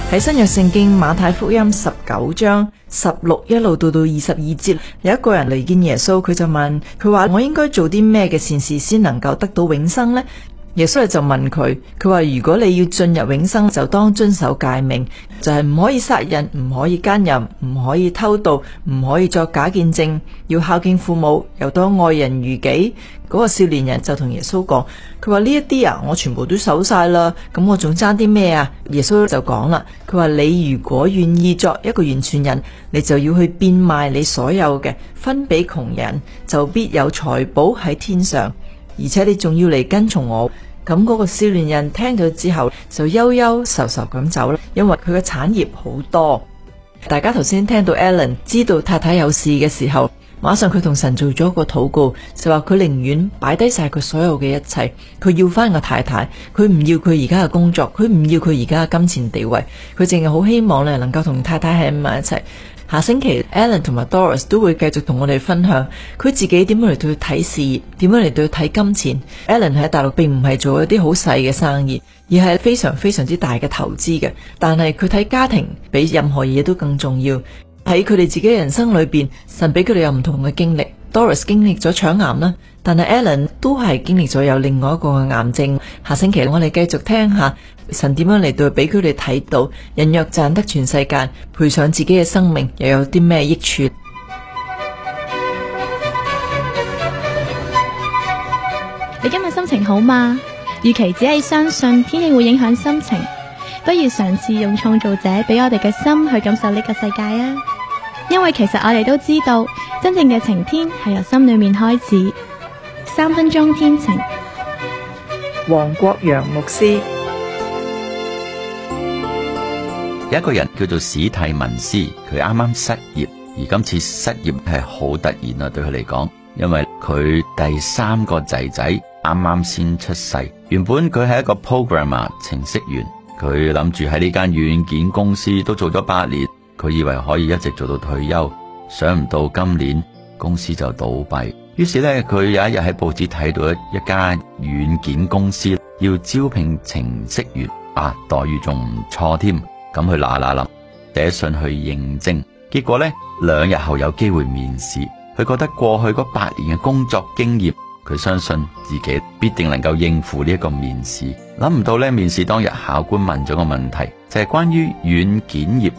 喺新約聖經馬太福音19章16一路到22節，有一個人嚟見耶穌，佢就問佢話：我應該做啲咩嘅善事先能夠得到永生呢？耶穌就問佢話：如果你要進入永生，就當遵守誡命，就係唔可以殺人，唔可以奸淫，唔可以偷盜，唔可以作假見證，要孝敬父母，又當愛人如己。嗰個少年人就同耶穌講，佢話呢一啲我全部都守晒啦，咁我仲爭啲咩啊？耶穌就講啦，佢話你如果願意作一個完全人，你就要去變賣你所有嘅，分俾窮人，就必有財寶喺天上，而且你仲要嚟跟從我。咁嗰個少年人聽咗之後就憂憂愁愁咁走啦，因為佢嘅產業好多。大家頭先聽到 Alan 知道太太有事嘅時候，馬上佢同神做咗個禱告，就話佢寧願擺低晒佢所有嘅一切，佢要翻個太太，佢唔要佢而家嘅工作，佢唔要佢而家嘅金錢地位，佢淨係好希望咧能夠同太太喺埋一齊。下星期 Alan 同埋 Doris 都會繼續同我哋分享佢自己點樣嚟到去睇事業，點樣嚟到去睇金錢。Alan 喺大陸並唔係做一啲好細嘅生意，而係非常非常之大嘅投資嘅，但係佢睇家庭比任何嘢都更重要。喺佢哋自己嘅人生裏邊，神俾佢哋有唔同嘅經歷。Doris 經歷咗腸癌啦，但係 Alan 都係經歷咗有另外一個嘅癌症。下星期我哋繼續聽下神點樣嚟到俾佢哋睇到，人若賺得全世界，賠上自己嘅生命，又有啲咩益處？ 你今日心情好嗎？與其只係相信天氣會影響心情，不如嘗試用創造者俾我哋嘅心去感受呢個世界啊！因為其實我哋都知道，真正嘅晴天係由心裏面開始。3分鐘天晴。 黃國陽牧師。 有一個人叫做史蒂文斯，佢啱啱失業，而今次失業係好突然啊，對佢嚟講，因為佢第3個仔仔啱啱先出世。原本佢係一個 programmer 程式員，佢諗住喺呢間軟件公司都做咗8年，佢以為可以一直做到退休，想唔到今年公司就倒閉。於是呢，佢有一日喺報紙睇到一間軟件公司要招聘程式員，待遇仲唔錯添。咁佢嗱臨寫信去應徵，結果呢，2日後有機會面試。佢覺得過去嗰8年嘅工作經驗，佢相信自己必定能夠應付呢一個面試。諗唔到呢，面試當日考官問咗個問題，就係關於軟件業